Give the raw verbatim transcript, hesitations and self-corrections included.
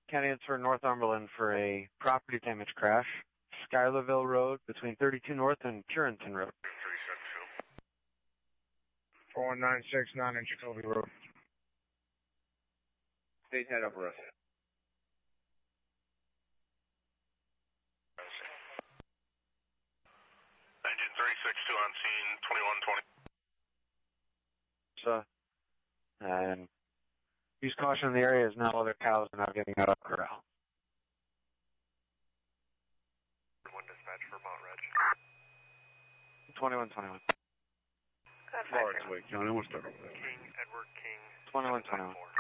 candidates for Northumberland for a property damage crash. Schuylerville Road between thirty-two North and Purinton Road. four one nine six nine in Jacoby Road. State head up arrest. Engine three six two on scene, twenty-one twenty. So, and use caution in the area as now other cows are now getting out of corral. One dispatch for Mount Ridge. twenty-one twenty-one. Florence Wake, Johnny, what's that over there? King, Edward King. twenty-one twenty-one.